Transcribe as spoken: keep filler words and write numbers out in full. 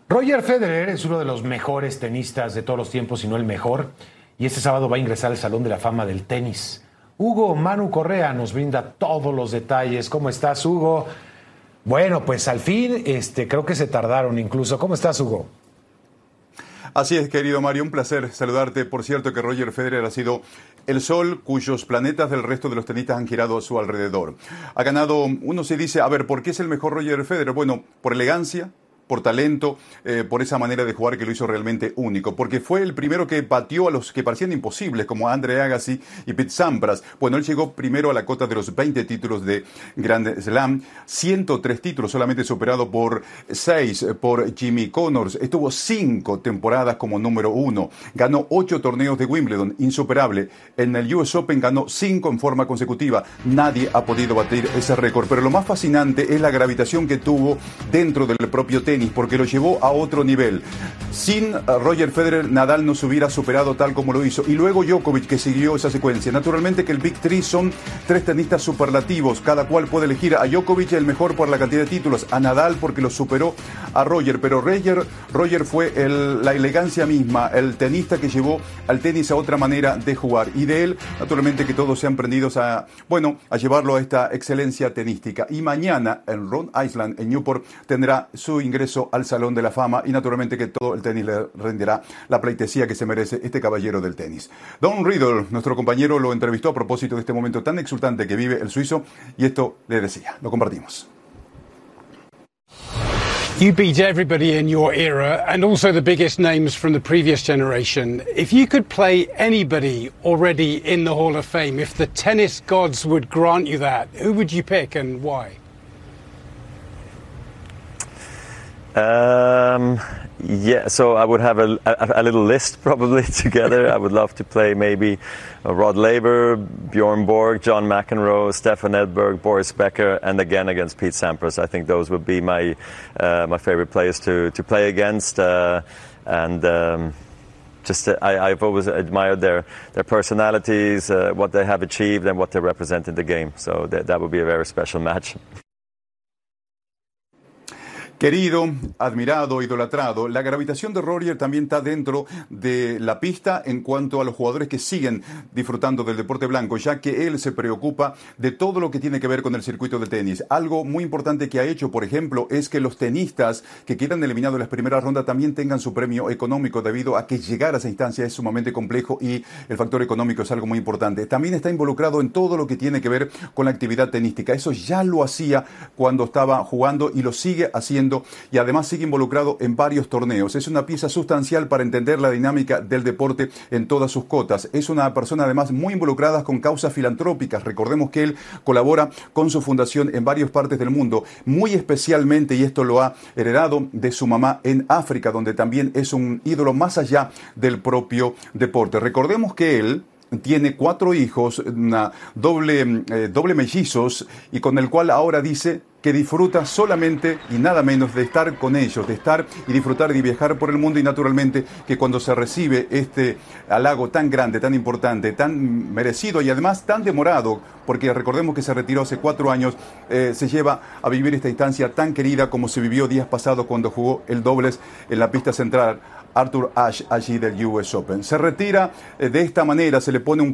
Roger Federer es uno de los mejores tenistas de todos los tiempos, si no el mejor, y este sábado va a ingresar al Salón de la Fama del Tenis. Hugo Manu Correa nos brinda todos los detalles. ¿Cómo estás, Hugo? Bueno, pues al fin, este, creo que se tardaron incluso. ¿Cómo estás, Hugo? Así es, querido Mario, un placer saludarte. Por cierto que Roger Federer ha sido el sol cuyos planetas del resto de los tenistas han girado a su alrededor. Ha ganado, uno se dice, a ver, ¿por qué es el mejor Roger Federer? Bueno, por elegancia, por talento, eh, por esa manera de jugar que lo hizo realmente único, porque fue el primero que batió a los que parecían imposibles, como Andre Agassi y Pete Sampras. Bueno, él llegó primero a la cota de los veinte títulos de Grand Slam, ciento tres títulos, solamente superado por seis por Jimmy Connors. Estuvo cinco temporadas como número uno, ganó ocho torneos de Wimbledon, insuperable. En el U S Open ganó cinco en forma consecutiva. Nadie ha podido batir ese récord, pero lo más fascinante es la gravitación que tuvo dentro del propio tenis, porque lo llevó a otro nivel. Sin Roger Federer, Nadal no se hubiera superado tal como lo hizo. Y luego Djokovic, que siguió esa secuencia. Naturalmente que el Big Three son tres tenistas superlativos. Cada cual puede elegir a Djokovic el mejor por la cantidad de títulos, a Nadal porque lo superó a Roger. Pero Roger, Roger fue el, la elegancia misma, el tenista que llevó al tenis a otra manera de jugar. Y de él, naturalmente que todos sean prendidos a, bueno, a llevarlo a esta excelencia tenística. Y mañana en Rhode Island, en Newport, tendrá su ingreso al Salón de la Fama y naturalmente que todo el tenis le rendirá la pleitesía que se merece este caballero del tenis. Don Riddle, nuestro compañero, lo entrevistó a propósito de este momento tan exultante que vive el suizo y esto le decía. Lo compartimos. You beat everybody in your era and also the biggest names from the previous generation. If you could play anybody already in the Hall of Fame, if the tennis gods would grant you that, who would you pick and why? Um, yeah, so I would have a, a, a little list probably together. I would love to play maybe uh, Rod Laver, Bjorn Borg, John McEnroe, Stefan Edberg, Boris Becker, and again against Pete Sampras. I think those would be my uh, my favorite players to, to play against. Uh, and um, just uh, I, I've always admired their their personalities, uh, what they have achieved, and what they represent in the game. So that that would be a very special match. Querido, admirado, idolatrado, la gravitación de Roger también está dentro de la pista en cuanto a los jugadores que siguen disfrutando del deporte blanco, ya que él se preocupa de todo lo que tiene que ver con el circuito de tenis. Algo muy importante que ha hecho, por ejemplo, es que los tenistas que quedan eliminados en las primeras rondas también tengan su premio económico, debido a que llegar a esa instancia es sumamente complejo y el factor económico es algo muy importante. También está involucrado en todo lo que tiene que ver con la actividad tenística. Eso ya lo hacía cuando estaba jugando y lo sigue haciendo, y además sigue involucrado en varios torneos. Es una pieza sustancial para entender la dinámica del deporte en todas sus cotas. Es una persona además muy involucrada con causas filantrópicas. Recordemos que él colabora con su fundación en varias partes del mundo, muy especialmente, y esto lo ha heredado de su mamá, en África, donde también es un ídolo más allá del propio deporte. Recordemos que él tiene cuatro hijos, una doble, eh, doble mellizos, y con el cual ahora dice que disfruta solamente y nada menos de estar con ellos, de estar y disfrutar y viajar por el mundo, y naturalmente que cuando se recibe este halago tan grande, tan importante, tan merecido y además tan demorado, porque recordemos que se retiró hace cuatro años, eh, se lleva a vivir esta instancia tan querida como se vivió días pasados cuando jugó el dobles en la pista central Arthur Ashe allí del U S Open. Se retira eh, de esta manera, se le pone un